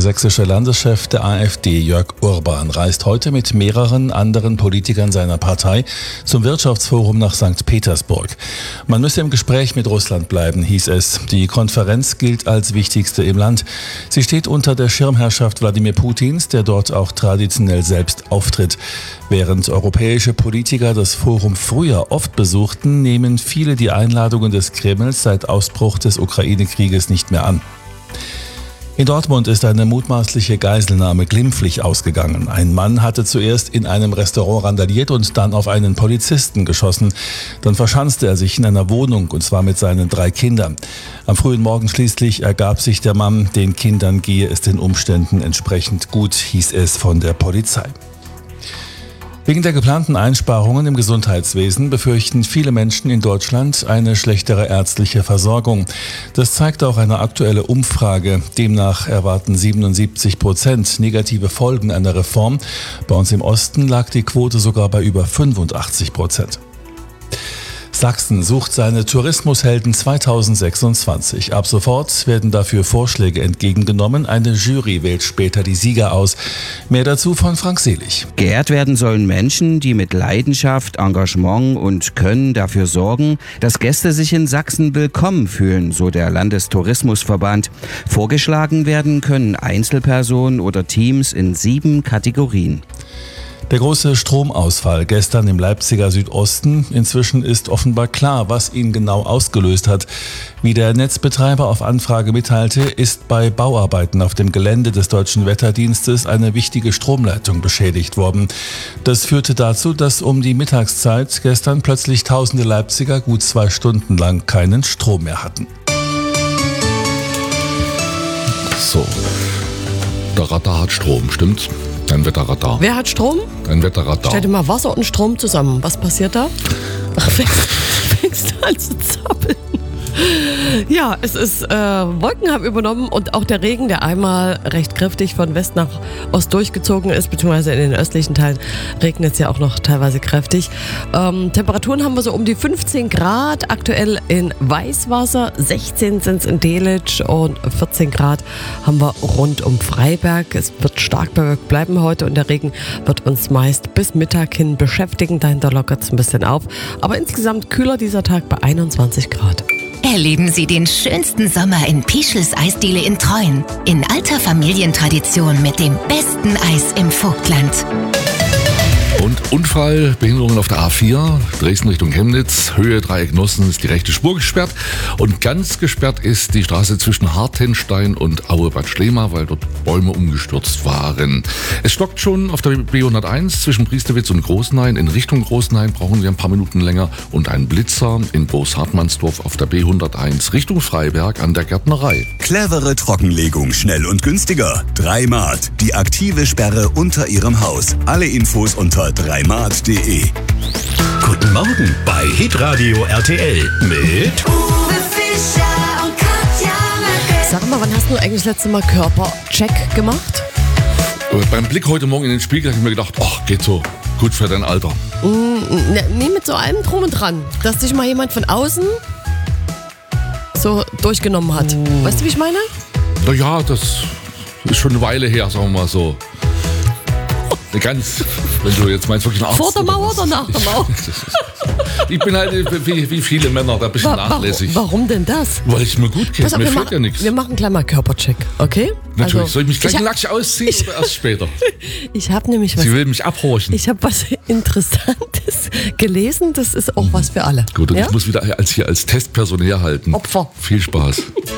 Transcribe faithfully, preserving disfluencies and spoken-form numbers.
sächsische Landeschef der AfD Jörg Urban reist heute mit mehreren anderen Politikern seiner Partei zum Wirtschaftsforum nach Sankt Petersburg. Man müsse im Gespräch mit Russland bleiben, hieß es. Die Konferenz gilt als wichtigste im Land. Sie steht unter der Schirmherrschaft Wladimir Putins, der dort auch traditionell selbst auftritt. Während europäische Politiker das Forum früher oft besuchten, nehmen viele die Einladungen des Kremls seit Ausbruch des Ukraine-Krieges nicht mehr an. In Dortmund ist eine mutmaßliche Geiselnahme glimpflich ausgegangen. Ein Mann hatte zuerst in einem Restaurant randaliert und dann auf einen Polizisten geschossen. Dann verschanzte er sich in einer Wohnung, und zwar mit seinen drei Kindern. Am frühen Morgen schließlich ergab sich der Mann, den Kindern gehe es den Umständen entsprechend gut, hieß es von der Polizei. Wegen der geplanten Einsparungen im Gesundheitswesen befürchten viele Menschen in Deutschland eine schlechtere ärztliche Versorgung. Das zeigt auch eine aktuelle Umfrage. Demnach erwarten siebenundsiebzig Prozent negative Folgen einer Reform. Bei uns im Osten lag die Quote sogar bei über fünfundachtzig Prozent. Sachsen sucht seine Tourismushelden zweitausendsechsundzwanzig. Ab sofort werden dafür Vorschläge entgegengenommen. Eine Jury wählt später die Sieger aus. Mehr dazu von Frank Selig. Geehrt werden sollen Menschen, die mit Leidenschaft, Engagement und Können dafür sorgen, dass Gäste sich in Sachsen willkommen fühlen, so der Landestourismusverband. Vorgeschlagen werden können Einzelpersonen oder Teams in sieben Kategorien. Der große Stromausfall gestern im Leipziger Südosten. Inzwischen ist offenbar klar, was ihn genau ausgelöst hat. Wie der Netzbetreiber auf Anfrage mitteilte, ist bei Bauarbeiten auf dem Gelände des Deutschen Wetterdienstes eine wichtige Stromleitung beschädigt worden. Das führte dazu, dass um die Mittagszeit gestern plötzlich tausende Leipziger gut zwei Stunden lang keinen Strom mehr hatten. So, der Radar hat Strom, stimmt's? Ein Wetterradar. Wer hat Strom? Ein Wetterradar. Stell dir mal Wasser und Strom zusammen. Was passiert da? Ach, fängst, fängst du an zu zappeln. Ja, es ist, äh, Wolken haben übernommen und auch der Regen, der einmal recht kräftig von West nach Ost durchgezogen ist, beziehungsweise in den östlichen Teilen regnet es ja auch noch teilweise kräftig. Ähm, Temperaturen haben wir so um die fünfzehn Grad, aktuell in Weißwasser, sechzehn sind es in Delitzsch und vierzehn Grad haben wir rund um Freiberg. Es wird stark bewölkt bleiben heute und der Regen wird uns meist bis Mittag hin beschäftigen, dahinter lockert es ein bisschen auf, aber insgesamt kühler dieser Tag bei einundzwanzig Grad. Erleben Sie den schönsten Sommer in Pischels Eisdiele in Treuen. In alter Familientradition mit dem besten Eis im Vogtland. Und Unfall, Behinderungen auf der A vier, Dresden Richtung Chemnitz, Höhe Dreieck Nossen ist die rechte Spur gesperrt. Und ganz gesperrt ist die Straße zwischen Hartenstein und Aue-Bad Schlema, weil dort Bäume umgestürzt waren. Es stockt schon auf der B hunderteins zwischen Priesterwitz und Großenhain. In Richtung Großenhain brauchen Sie ein paar Minuten länger. Und ein Blitzer in Großhartmannsdorf auf der B hunderteins Richtung Freiberg an der Gärtnerei. Clevere Trockenlegung, schnell und günstiger. drei Maat, die aktive Sperre unter Ihrem Haus. Alle Infos unter drei maat punkt de. Guten Morgen bei Hitradio R T L mit Uwe Fischer und Katja Merkel. Sag mal, wann hast du eigentlich das letzte Mal Körpercheck gemacht? Beim Blick heute Morgen in den Spiegel habe ich mir gedacht, ach, geht so, gut für dein Alter. Mm, ne, nie mit so allem drum und dran, dass dich mal jemand von außen so durchgenommen hat. Mm. Weißt du, wie ich meine? Naja, das ist schon eine Weile her, sagen wir mal so. Ganz, wenn du jetzt meinst, wirklich ein Arzt. Vor der Mauer oder nach der Mauer? Ich bin halt wie, wie viele Männer da ein bisschen Wa- nachlässig. Warum, warum denn das? Weil ich mir gut kenne, Pass auf, mir wir, fehlt machen, ja nichts. wir machen gleich mal Körpercheck, okay? Natürlich, Also, soll ich mich gleich ich hab- nackig ausziehen ich- oder erst später? Ich habe nämlich was. Sie will mich abhorchen. Ich habe was Interessantes gelesen. Das ist auch was für alle. Gut, und ja? ich muss wieder als hier als Testperson herhalten. Opfer. Viel Spaß.